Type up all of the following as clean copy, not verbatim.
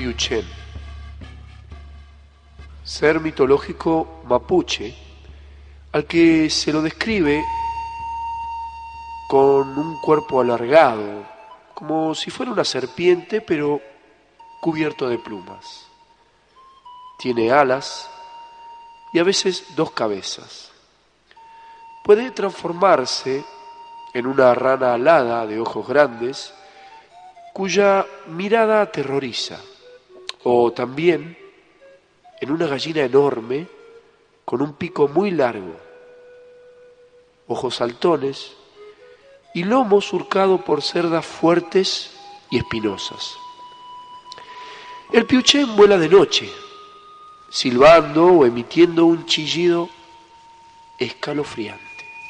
Piuchén, ser mitológico mapuche, al que se lo describe con un cuerpo alargado, como si fuera una serpiente, pero cubierto de plumas. Tiene alas y a veces dos cabezas. Puede transformarse en una rana alada de ojos grandes, cuya mirada aterroriza, o también en una gallina enorme con un pico muy largo, ojos saltones y lomo surcado por cerdas fuertes y espinosas. El piuchén vuela de noche, silbando o emitiendo un chillido escalofriante.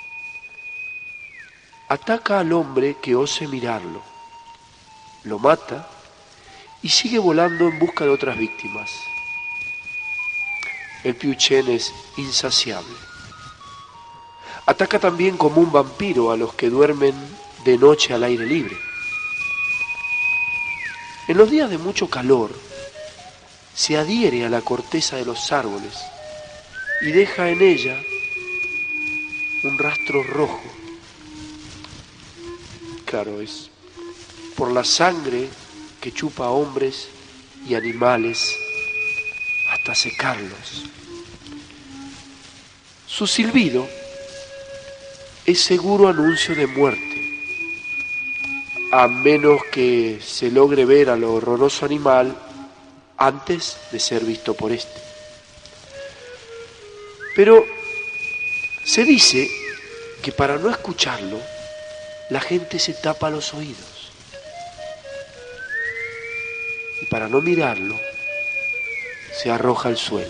Ataca al hombre que ose mirarlo, lo mata y sigue volando en busca de otras víctimas. El piuchén es insaciable. Ataca también como un vampiro a los que duermen de noche al aire libre. En los días de mucho calor, se adhiere a la corteza de los árboles y deja en ella un rastro rojo. Claro, es por la sangre que chupa a hombres y animales hasta secarlos. Su silbido es seguro anuncio de muerte, a menos que se logre ver al horroroso animal antes de ser visto por éste. Pero se dice que para no escucharlo, la gente se tapa los oídos. Y para no mirarlo, se arroja al suelo.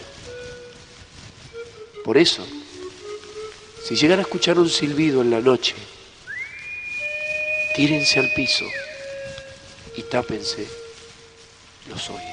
Por eso, si llegan a escuchar un silbido en la noche, tírense al piso y tápense los oídos.